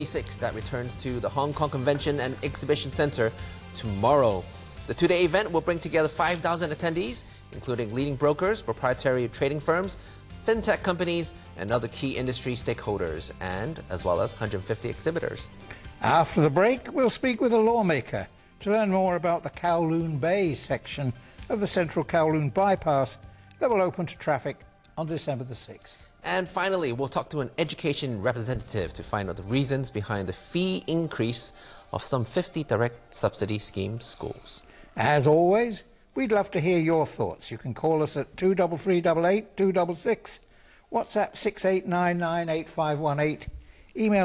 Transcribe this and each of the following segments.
2026 that returns to the Hong Kong Convention and Exhibition Center tomorrow. The two-day event will bring together 5,000 attendees, including leading brokers, proprietary trading firms, fintech companies, and other key industry stakeholders, and as well as 150 exhibitors. After the break, we'll speak with a lawmaker to learn more about the Kowloon Bay section of the Central Kowloon Bypass that will open to traffic on December the 6th. And finally, we'll talk to an education representative to find out the reasons behind the fee increase of some 50 direct subsidy scheme schools. As always, we'd love to hear your thoughts. You can call us at 23388 266, WhatsApp 68998518, email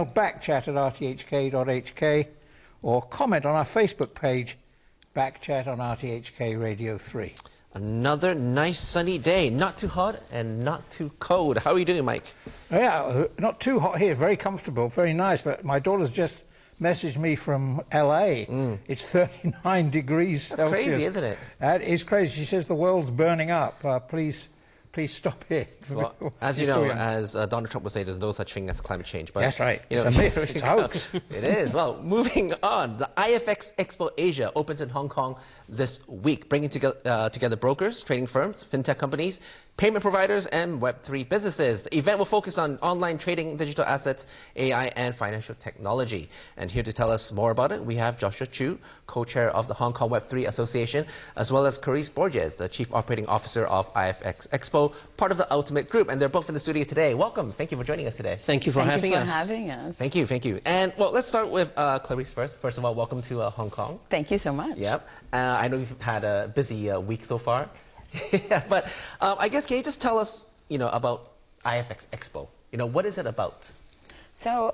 backchat@rthk.hk, or comment on our Facebook page, Backchat on RTHK Radio 3. Another nice sunny day, not too hot and not too cold. How are you doing, Mike? Yeah, not too hot here, very comfortable, very nice, but my daughter's just messaged me from LA. It's 39 degrees That's Celsius. crazy, isn't it? That is crazy. She says the world's burning up. Please stop here. Well, as you know, as Donald Trump would say, there's no such thing as climate change. But, that's right. It's a myth. It's a hoax. It is. Well, moving on. The IFX Expo Asia opens in Hong Kong this week, bringing together brokers, trading firms, fintech companies, payment providers, and Web3 businesses. The event will focus on online trading, digital assets, AI, and financial technology. And here to tell us more about it, we have Joshua Chu, co-chair of the Hong Kong Web3 Association, as well as Carice Borges, the chief operating officer of IFX Expo, part of the Ultimate Group. And they're both in the studio today. Welcome. Thank you for joining us today. Thank you for having us. Thank you. Thank you. And, well, let's start with Carice first. First of all, welcome to Hong Kong. Thank you so much. Yep. I know you've had a busy week so far. Yeah, but I guess, can you just tell us, about IFX Expo? What is it about? So,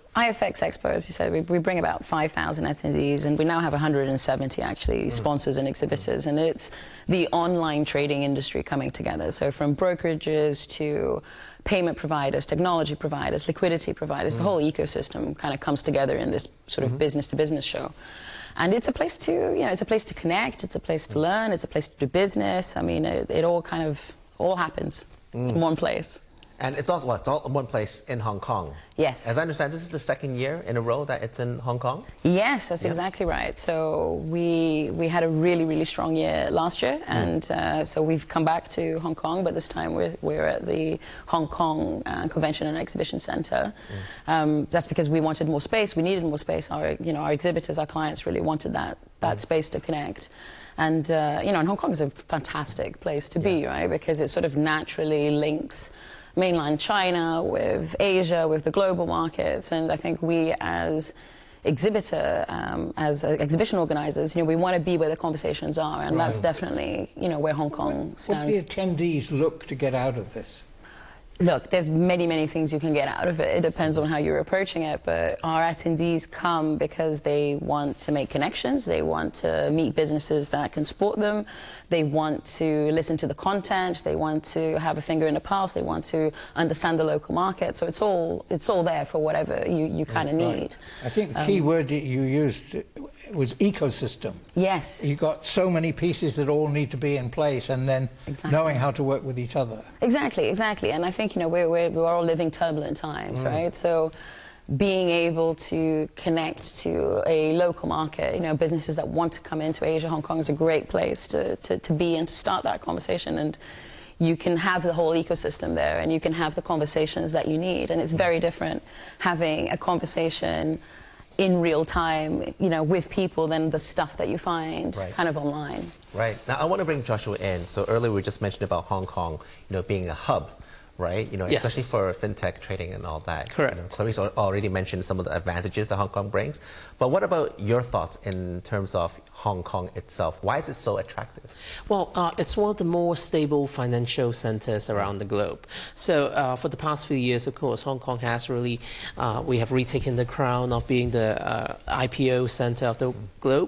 IFX Expo, as you said, we bring about 5,000 attendees, and we now have 170 actually sponsors and exhibitors, and it's the online trading industry coming together. So from brokerages to payment providers, technology providers, liquidity providers, the whole ecosystem kind of comes together in this sort of business-to-business show. And it's a place to, it's a place to connect, it's a place to learn, it's a place to do business. I mean, it all kind of, all happens in one place. And it's also, it's all in one place in Hong Kong. Yes. As I understand, this is the second year in a row that it's in Hong Kong? Yes, that's exactly right. So we had a really, really strong year last year, and so we've come back to Hong Kong, but this time we're at the Hong Kong Convention and Exhibition Center. That's because we wanted more space, we needed more space. Our exhibitors, our clients really wanted that space to connect. And, and Hong Kong is a fantastic place to be, right? Because it sort of naturally links mainland China with Asia, with the global markets, and I think we as exhibitor, as exhibition organizers, we want to be where the conversations are, and that's definitely, where Hong Kong stands. What do the attendees look to get out of this? Look, there's many, many things you can get out of it. It depends on how you're approaching it, but our attendees come because they want to make connections, they want to meet businesses that can support them, they want to listen to the content, they want to have a finger in the pulse, they want to understand the local market. So it's all there for whatever you kind of need. I think the key word that you used was ecosystem. Yes. You've got so many pieces that all need to be in place, and then knowing how to work with each other. Exactly. And I think, we're all living turbulent times, right? So being able to connect to a local market, businesses that want to come into Asia, Hong Kong is a great place to be and to start that conversation. And you can have the whole ecosystem there, and you can have the conversations that you need. And it's very different having a conversation in real time, with people than the stuff that you find kind of online. Right. Now, I want to bring Joshua in. So earlier we just mentioned about Hong Kong, being a hub, right? Yes. Especially for fintech trading and all that. Correct. Clarice already mentioned some of the advantages that Hong Kong brings. But what about your thoughts in terms of Hong Kong itself? Why is it so attractive? Well, it's one of the more stable financial centers around the globe. So for the past few years, of course, Hong Kong has really, we have retaken the crown of being the IPO center of the globe.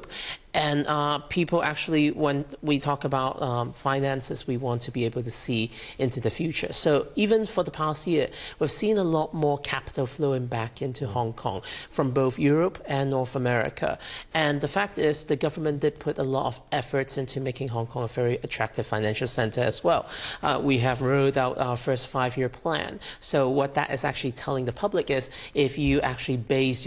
And people actually, when we talk about finances, we want to be able to see into the future. So even for the past year, we've seen a lot more capital flowing back into Hong Kong from both Europe and North America. And the fact is, the government did put a lot of efforts into making Hong Kong a very attractive financial center as well. We have rolled out our first 5-year plan. So what that is actually telling the public is, if you actually base